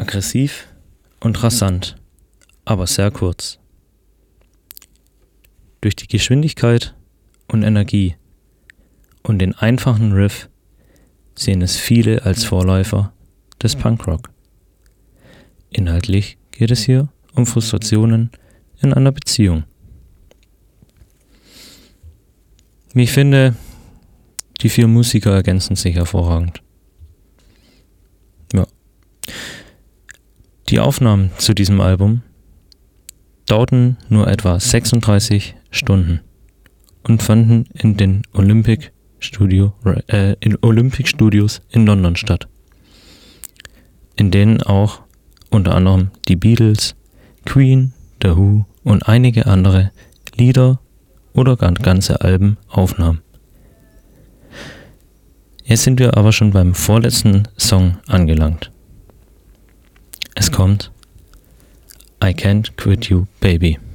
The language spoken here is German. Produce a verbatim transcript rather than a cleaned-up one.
Aggressiv und rasant, aber sehr kurz. Durch die Geschwindigkeit und Energie und den einfachen Riff sehen es viele als Vorläufer des Punkrock. Inhaltlich geht es hier um Frustrationen in einer Beziehung. Wie ich finde, die vier Musiker ergänzen sich hervorragend. Ja. Die Aufnahmen zu diesem Album dauerten nur etwa sechsunddreißig Stunden und fanden in den Olympic Studio, äh, in Olympic Studios in London statt, in denen auch unter anderem die Beatles, Queen, The Who und einige andere Lieder oder ganze Alben aufnahmen. Jetzt sind wir aber schon beim vorletzten Song angelangt. Es kommt I Can't Quit You, Baby.